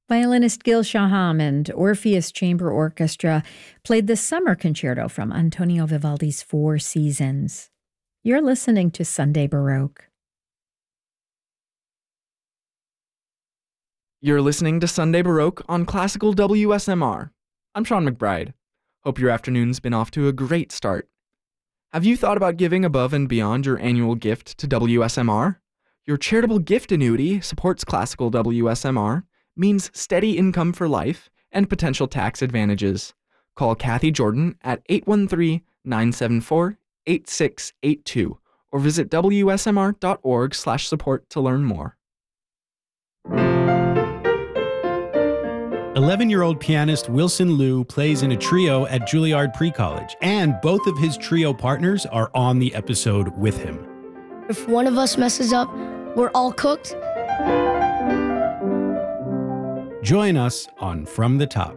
Violinist Gil Shaham and Orpheus Chamber Orchestra played the Summer Concerto from Antonio Vivaldi's Four Seasons. You're listening to Sunday Baroque. You're listening to Sunday Baroque on Classical WSMR. I'm Sean McBride. Hope your afternoon's been off to a great start. Have you thought about giving above and beyond your annual gift to WSMR? Your charitable gift annuity supports Classical WSMR, means steady income for life, and potential tax advantages. Call Kathy Jordan at 813-974-8682 or visit wsmr.org/support to learn more. 11-year-old pianist Wilson Liu plays in a trio at Juilliard Pre-College, and both of his trio partners are on the episode with him. If one of us messes up, we're all cooked. Join us on From the Top.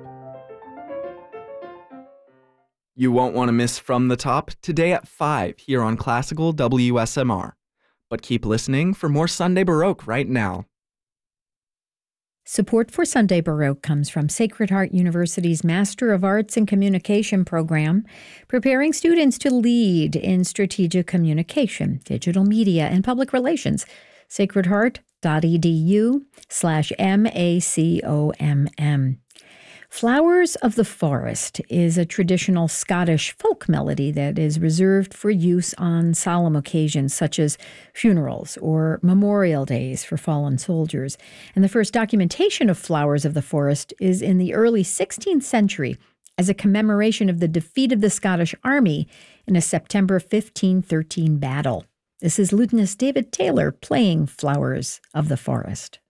You won't want to miss From the Top today at 5 here on Classical WSMR. But keep listening for more Sunday Baroque right now. Support for Sunday Baroque comes from Sacred Heart University's Master of Arts in Communication program, preparing students to lead in strategic communication, digital media, and public relations. sacredheart.edu/MACOMM. Flowers of the Forest is a traditional Scottish folk melody that is reserved for use on solemn occasions such as funerals or memorial days for fallen soldiers. And the first documentation of Flowers of the Forest is in the early 16th century as a commemoration of the defeat of the Scottish army in a September 1513 battle. This is Lutenist David Taylor playing Flowers of the Forest.